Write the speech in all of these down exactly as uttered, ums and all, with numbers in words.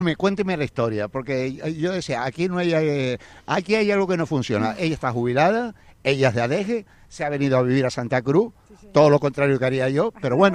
Me cuénteme la historia, porque yo decía, aquí no hay, eh, aquí hay algo que no funciona. Ella está jubilada, ella es de Adeje, se ha venido a vivir a Santa Cruz, sí, sí. Todo lo contrario que haría yo, pero bueno.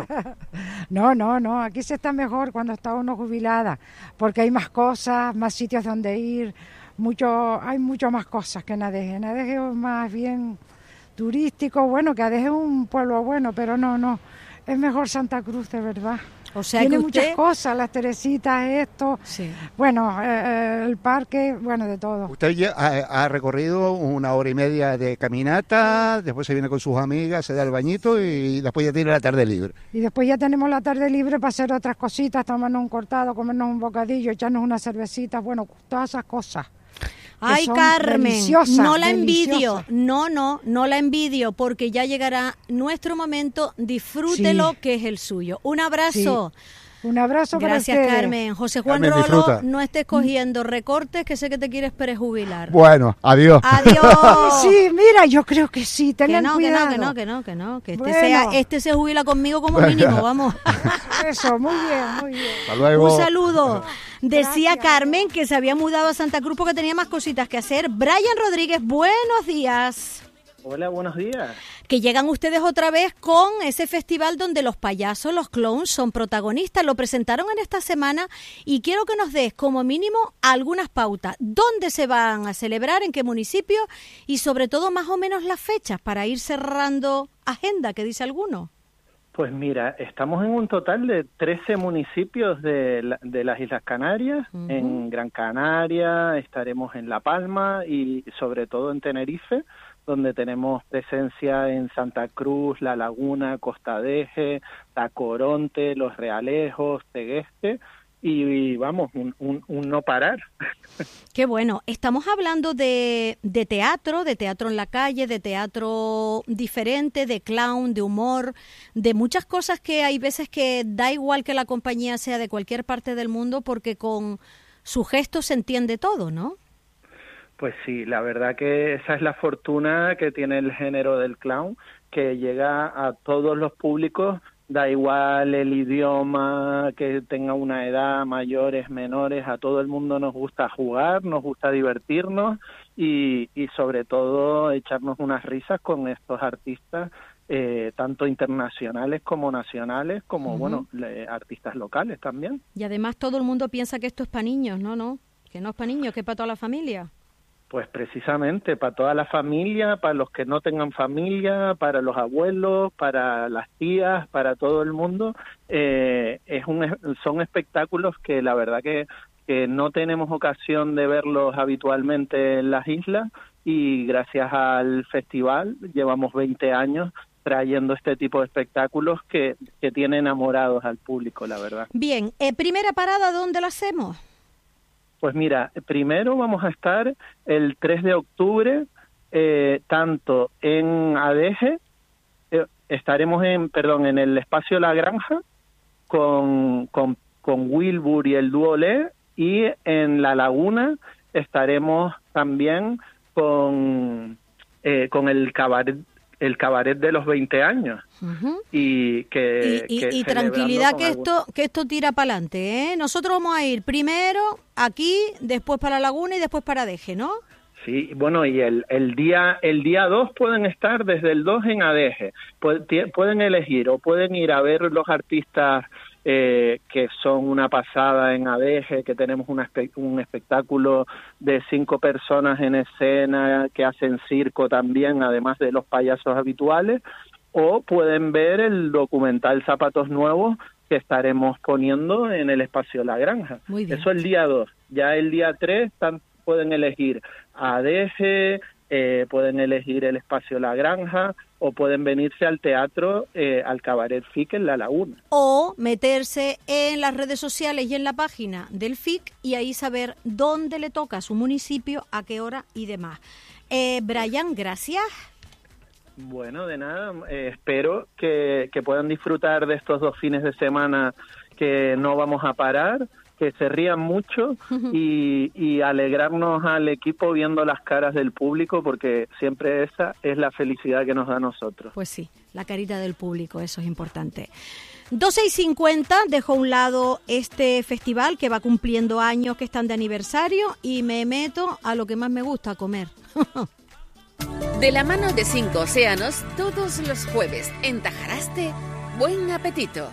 No, no, no, aquí se está mejor cuando está uno jubilada, porque hay más cosas, más sitios donde ir, mucho, hay mucho más cosas que en Adeje. En Adeje es más bien turístico, bueno, que Adeje es un pueblo bueno, pero no, no, es mejor Santa Cruz, de verdad. O sea, tiene que usted... muchas cosas, las Teresitas, esto, sí. bueno, eh, el parque, bueno, de todo. Usted ya ha, ha recorrido una hora y media de caminata, después se viene con sus amigas, se da el bañito y después ya tiene la tarde libre. Y después ya tenemos la tarde libre para hacer otras cositas, tomarnos un cortado, comernos un bocadillo, echarnos unas cervecitas, bueno, todas esas cosas. Ay, Carmen, no la envidio, no, no, no la envidio, porque ya llegará nuestro momento, disfrútelo, sí. que es el suyo. Un abrazo. Sí. Un abrazo para Gracias, ustedes. Carmen. José Juan Carmen, Rolo, disfruta. No estés cogiendo recortes, que sé que te quieres prejubilar. Bueno, adiós. Adiós. Sí, mira, yo creo que sí, tengan que no, cuidado. Que no, que no, que no, que no, que bueno. este, sea, este se jubila conmigo como mínimo, vamos. Eso, muy bien, muy bien. Hasta luego. Un saludo. Decía Gracias. Carmen que se había mudado a Santa Cruz porque tenía más cositas que hacer. Brian Rodríguez, buenos días. Hola, buenos días. Que llegan ustedes otra vez con ese festival donde los payasos, los clowns, son protagonistas. Lo presentaron en esta semana y quiero que nos des como mínimo algunas pautas. ¿Dónde se van a celebrar? ¿En qué municipio? Y sobre todo más o menos las fechas para ir cerrando agenda, que dice alguno. Pues mira, estamos en un total de trece municipios de, la, de las Islas Canarias. Uh-huh. En Gran Canaria, estaremos en La Palma y sobre todo en Tenerife, donde tenemos presencia en Santa Cruz, La Laguna, Costa Deje, Tacoronte, Los Realejos, Tegueste y, y vamos, un, un, un no parar. Qué bueno. Estamos hablando de, de teatro, de teatro en la calle, de teatro diferente, de clown, de humor, de muchas cosas que hay veces que da igual que la compañía sea de cualquier parte del mundo porque con su gesto se entiende todo, ¿no? Pues sí, la verdad que esa es la fortuna que tiene el género del clown, que llega a todos los públicos, da igual el idioma, que tenga una edad, mayores, menores, a todo el mundo nos gusta jugar, nos gusta divertirnos y, y sobre todo echarnos unas risas con estos artistas, eh, tanto internacionales como nacionales, como, uh-huh. bueno, le, artistas locales también. Y además todo el mundo piensa que esto es para niños, ¿no? no Que no es para niños, que es para toda la familia. Pues precisamente, para toda la familia, para los que no tengan familia, para los abuelos, para las tías, para todo el mundo, eh, es un, son espectáculos que la verdad que, que no tenemos ocasión de verlos habitualmente en las islas y gracias al festival llevamos veinte años trayendo este tipo de espectáculos que, que tiene enamorados al público, la verdad. Bien, eh, primera parada, ¿dónde lo hacemos? Pues mira, primero vamos a estar el tres de octubre, eh, tanto en Adeje, eh, estaremos en, perdón, en el espacio La Granja con, con, con Wilbur y el dúo Le, y en La Laguna estaremos también con, eh, con el cabaret el cabaret de los veinte años. Uh-huh. y que y, y, que y tranquilidad que algún... esto que esto tira para adelante, ¿eh? Nosotros vamos a ir primero aquí, después para La Laguna y después para Adeje, ¿no? Sí, bueno, y el, el día el día dos pueden estar desde el dos en Adeje. Pueden elegir o pueden ir a ver los artistas eh, que son una pasada en Adeje, que tenemos una, un espectáculo de cinco personas en escena que hacen circo también, además de los payasos habituales, o pueden ver el documental Zapatos Nuevos que estaremos poniendo en el espacio La Granja. Muy bien. Eso el día dos. Ya el día tres están, pueden elegir Adeje, eh, pueden elegir el espacio La Granja o pueden venirse al teatro, eh, al Cabaret F I C en La Laguna. O meterse en las redes sociales y en la página del F I C y ahí saber dónde le toca a su municipio, a qué hora y demás. Eh, Brian, gracias. Bueno, de nada, eh, espero que, que puedan disfrutar de estos dos fines de semana que no vamos a parar, que se rían mucho y, y alegrarnos al equipo viendo las caras del público, porque siempre esa es la felicidad que nos da a nosotros. Pues sí, la carita del público, eso es importante. doce y cincuenta, dejo a un lado este festival que va cumpliendo años, que están de aniversario, y me meto a lo que más me gusta, comer. De la mano de Cinco Océanos, todos los jueves en Tajaraste, buen apetito.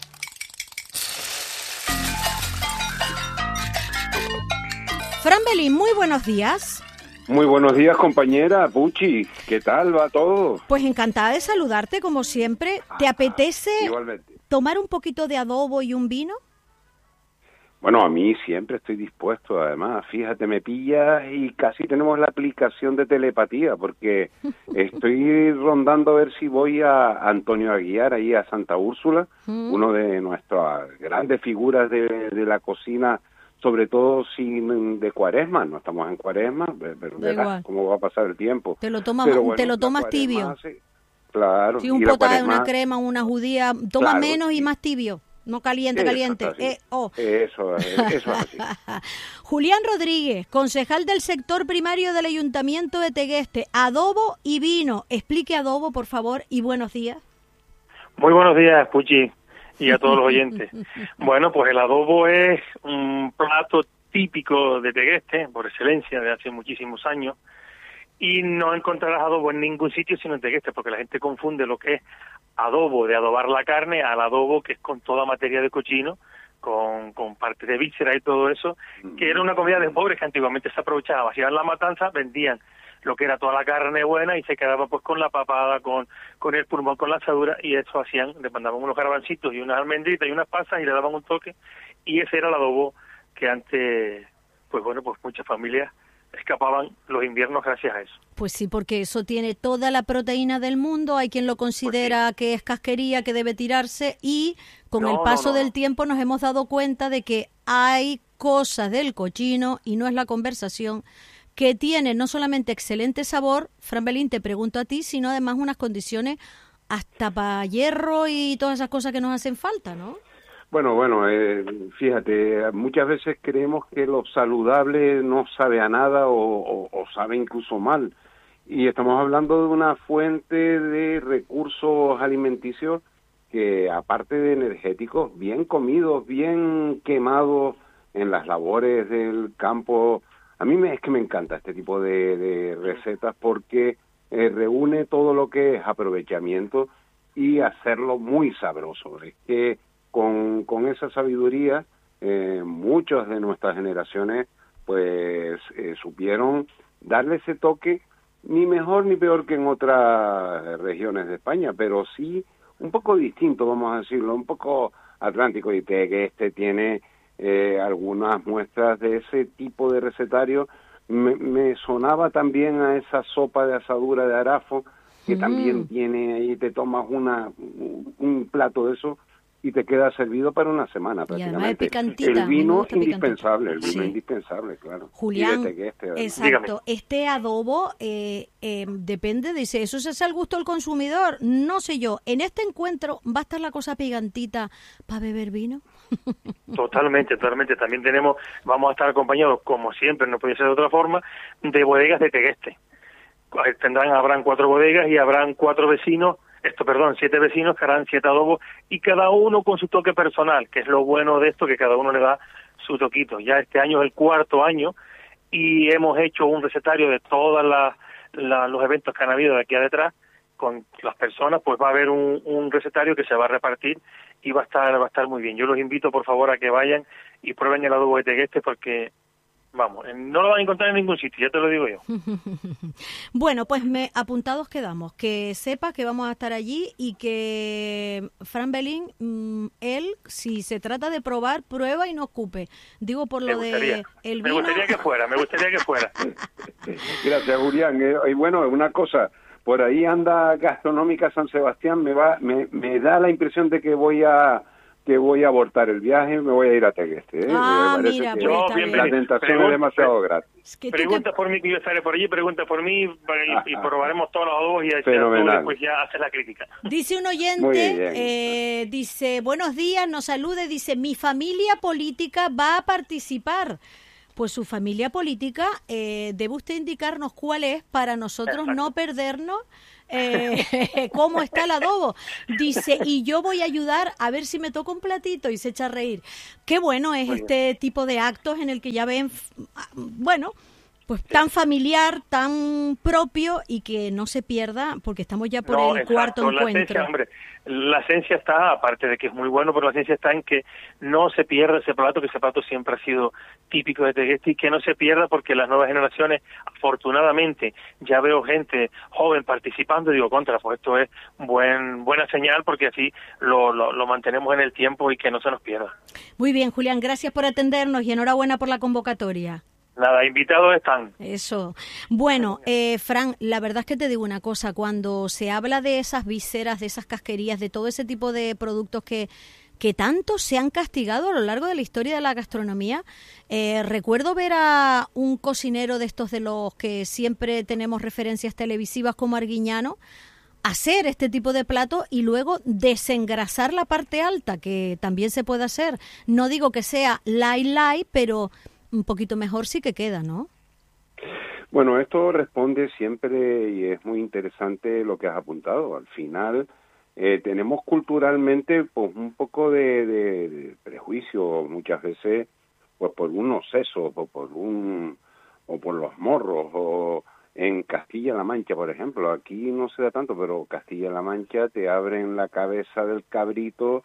Fran Belín, muy buenos días. Muy buenos días, compañera Puchi. ¿Qué tal va todo? Pues encantada de saludarte, como siempre. ¿Te apetece Igualmente. tomar un poquito de adobo y un vino? Bueno, a mí siempre estoy dispuesto. Además, fíjate, me pillas y casi tenemos la aplicación de telepatía, porque estoy rondando a ver si voy a Antonio Aguiar, ahí a Santa Úrsula, mm. uno de nuestras grandes figuras de, de la cocina, sobre todo sin de Cuaresma. No estamos en Cuaresma, pero verás cómo va a pasar el tiempo. Te lo tomas, bueno, te lo tomas tibio. Hace, claro. Sí, un potaje, una crema, una judía, toma claro, menos sí. y más tibio. No caliente, eso caliente. Eh, oh. Eso, eso es así. Julián Rodríguez, concejal del sector primario del Ayuntamiento de Tegueste. Adobo y vino. Explique adobo, por favor, y buenos días. Muy buenos días, Puchi, y a todos los oyentes. Bueno, pues el adobo es un plato típico de Tegueste, por excelencia, de hace muchísimos años, y no encontrarás adobo en ningún sitio sino en Tegueste, porque la gente confunde lo que es adobo de adobar la carne al adobo que es con toda materia de cochino, con, con parte de víscera y todo eso, que era una comida de pobres que antiguamente se aprovechaba, hacían la matanza, vendían lo que era toda la carne buena y se quedaba pues con la papada, con, con el pulmón, con la asadura, y eso hacían, le mandaban unos garbancitos y unas almendritas y unas pasas y le daban un toque, y ese era el adobo que antes, pues bueno, pues muchas familias escapaban los inviernos gracias a eso. Pues sí, porque eso tiene toda la proteína del mundo, hay quien lo considera pues sí. que es casquería, que debe tirarse, y con no, el paso no, no, del no. tiempo nos hemos dado cuenta de que hay cosas del cochino, y no es la conversación, que tienen no solamente excelente sabor, Fran Belín, te pregunto a ti, sino además unas condiciones hasta para hierro y todas esas cosas que nos hacen falta, ¿no? Bueno, bueno, eh, fíjate, muchas veces creemos que lo saludable no sabe a nada o, o, o sabe incluso mal. Y estamos hablando de una fuente de recursos alimenticios que, aparte de energéticos, bien comidos, bien quemados en las labores del campo. A mí me, es que me encanta este tipo de, de recetas porque eh, reúne todo lo que es aprovechamiento y hacerlo muy sabroso. Es que Con, con esa sabiduría, eh, muchas de nuestras generaciones pues eh, supieron darle ese toque, ni mejor ni peor que en otras regiones de España, pero sí un poco distinto, vamos a decirlo, un poco atlántico, y que este tiene eh, algunas muestras de ese tipo de recetario. Me, me sonaba también a esa sopa de asadura de Arafo, que mm. también tiene ahí, te tomas una un plato de eso y te queda servido para una semana prácticamente. El vino indispensable, el vino sí. indispensable, claro. Julián, este, exacto. Este adobo eh, eh, depende, dice, eso es al gusto del consumidor. No sé yo, en este encuentro va a estar la cosa picantita para beber vino. Totalmente, totalmente. También tenemos, vamos a estar acompañados, como siempre, no puede ser de otra forma, de bodegas de Tegueste. Tendrán, habrán cuatro bodegas y habrán cuatro vecinos, esto, perdón, siete vecinos que harán siete adobos, y cada uno con su toque personal, que es lo bueno de esto, que cada uno le da su toquito. Ya este año es el cuarto año y hemos hecho un recetario de todos la, los eventos que han habido de aquí a detrás con las personas. Pues va a haber un, un recetario que se va a repartir y va a estar va a estar muy bien. Yo los invito, por favor, a que vayan y prueben el adobo de Tegueste, porque vamos, no lo van a encontrar en ningún sitio, ya te lo digo yo. Bueno, pues me apuntados quedamos, que sepa que vamos a estar allí y que Fran Belín, mmm, él, si se trata de probar, prueba y no escupe. Digo por lo de el vino. Me gustaría que fuera, me gustaría que fuera. Gracias, Julián. Y bueno, una cosa, por ahí anda Gastronómica San Sebastián, me va, me, me da la impresión de que voy a que voy a abortar el viaje, me voy a ir a Tegueste. ¿eh? Ah, mira, pues no, bien, la tentación pregunta, es demasiado grande. Es que pregunta te... por mí, que yo estaré por allí, pregunta por mí, y, ah, y probaremos todos los adobos, y después ya haces la crítica. Dice un oyente, eh, dice, buenos días, nos salude, dice, mi familia política va a participar. pues su familia política, eh, debe usted indicarnos cuál es para nosotros Exacto. no perdernos eh, cómo está el adobo. Dice, y yo voy a ayudar a ver si me toca un platito, y se echa a reír. Qué bueno es este tipo de actos en el que ya ven, bueno, pues tan familiar, tan propio, y que no se pierda, porque estamos ya por no, el exacto, cuarto la encuentro. Esencia, hombre, la esencia está, aparte de que es muy bueno, pero la esencia está en que no se pierda ese plato, que ese plato siempre ha sido típico de Tegueste, y que no se pierda porque las nuevas generaciones, afortunadamente, ya veo gente joven participando, y digo, contra, pues esto es buen buena señal, porque así lo, lo, lo mantenemos en el tiempo y que no se nos pierda. Muy bien, Julián, gracias por atendernos y enhorabuena por la convocatoria. Nada, invitados están. Eso. Bueno, eh, Fran, la verdad es que te digo una cosa, cuando se habla de esas viseras, de esas casquerías, de todo ese tipo de productos que, que tanto se han castigado a lo largo de la historia de la gastronomía, eh, recuerdo ver a un cocinero de estos de los que siempre tenemos referencias televisivas como Arguiñano, hacer este tipo de plato y luego desengrasar la parte alta, que también se puede hacer. No digo que sea light light, pero un poquito mejor sí que queda, ¿no? Bueno, esto responde siempre, y es muy interesante lo que has apuntado. Al final eh, tenemos culturalmente pues un poco de, de, de prejuicio, muchas veces pues por unos sesos, o por un o por los morros, o en Castilla-La Mancha, por ejemplo. Aquí no se da tanto, pero Castilla-La Mancha te abren la cabeza del cabrito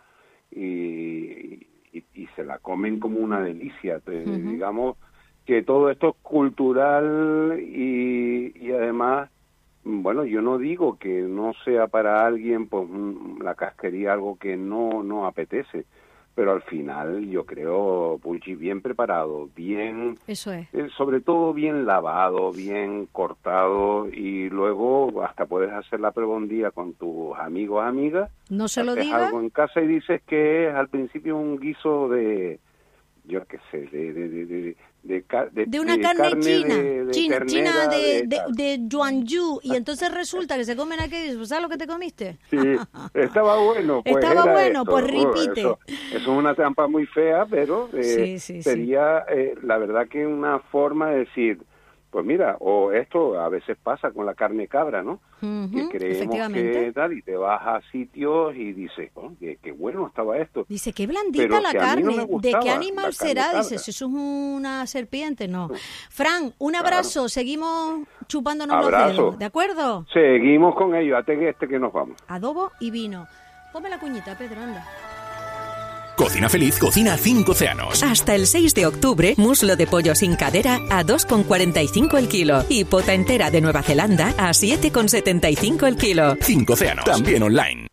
y Y, y se la comen como una delicia. Uh-huh. Digamos que todo esto es cultural y, y además, bueno, yo no digo que no sea para alguien pues la casquería algo que no, no apetece, pero al final yo creo, Puchi, bien preparado, bien, eso es. eh, sobre todo bien lavado, bien cortado, y luego hasta puedes hacer la prebondía con tus amigos o amigas. No se lo haces diga. Algo en casa y dices que es al principio un guiso de, yo qué sé, de de de de, de, de, de una de carne, carne china, de, de china, ternera, china de, de, de, de, de Yuanyu, y entonces resulta que se comen aquello. ¿Sabes lo que te comiste? Sí, estaba bueno. Pues estaba era bueno, esto. pues repite. Eso, eso es una trampa muy fea, pero eh, sí, sí, sería, sí. Eh, la verdad que una forma de decir, pues mira, o esto a veces pasa con la carne cabra, ¿no? Uh-huh, que creemos que tal, y te vas a sitios y dices, oh, qué, qué bueno estaba esto. Dice, qué blandita pero la que carne. No ¿De qué animal será? Dices, eso es una serpiente. No. Fran, un abrazo. Claro. Seguimos chupándonos abrazo. los dedos, ¿de acuerdo? Seguimos con ello. Hasta que este que nos vamos. Adobo y vino. Ponme la cuñita, Pedro, anda. Cocina Feliz cocina cinco océanos. Hasta el seis de octubre, muslo de pollo sin cadera a dos con cuarenta y cinco el kilo. Y pota entera de Nueva Zelanda a siete con setenta y cinco el kilo. cinco océanos, también online.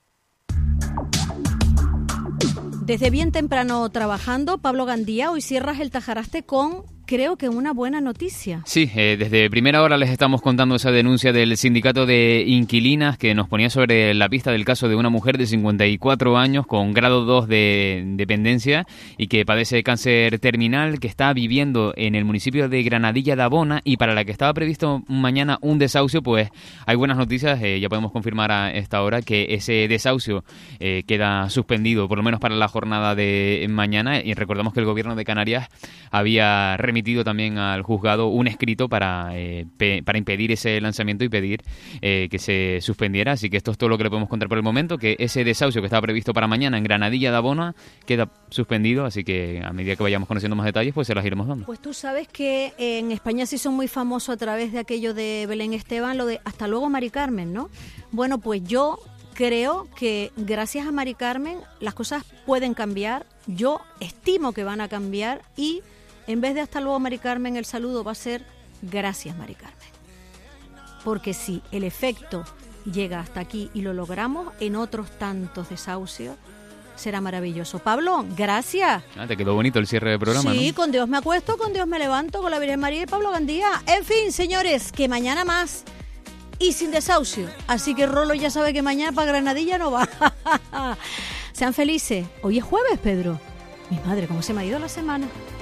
Desde bien temprano trabajando, Pablo Gandía, hoy cierras el Tajaraste con, creo que una buena noticia. Sí, eh, desde primera hora les estamos contando esa denuncia del sindicato de inquilinas que nos ponía sobre la pista del caso de una mujer de cincuenta y cuatro años con grado dos de dependencia y que padece cáncer terminal, que está viviendo en el municipio de Granadilla de Abona y para la que estaba previsto mañana un desahucio. Pues hay buenas noticias, eh, ya podemos confirmar a esta hora que ese desahucio eh, queda suspendido, por lo menos para la jornada de mañana, y recordamos que el gobierno de Canarias había remitido también al juzgado un escrito para eh, pe, para impedir ese lanzamiento y pedir eh, que se suspendiera, así que esto es todo lo que le podemos contar por el momento, que ese desahucio que estaba previsto para mañana en Granadilla de Abona queda suspendido, así que a medida que vayamos conociendo más detalles pues se las iremos dando. Pues tú sabes que en España sí son muy famosos a través de aquello de Belén Esteban, lo de hasta luego Mari Carmen, ¿no? Bueno, pues yo creo que gracias a Mari Carmen las cosas pueden cambiar, yo estimo que van a cambiar y en vez de hasta luego Mari Carmen el saludo va a ser gracias Mari Carmen. Porque si el efecto llega hasta aquí y lo logramos en otros tantos desahucios, será maravilloso. Pablo, gracias. Ah, te quedó bonito el cierre del programa, sí, ¿no? Con Dios me acuesto, con Dios me levanto, con la Virgen María y Pablo Gandía. En fin, señores, que mañana más y sin desahucio. Así que Rolo ya sabe que mañana para Granadilla no va. Sean felices. Hoy es jueves, Pedro. Mi madre, ¿cómo se me ha ido la semana?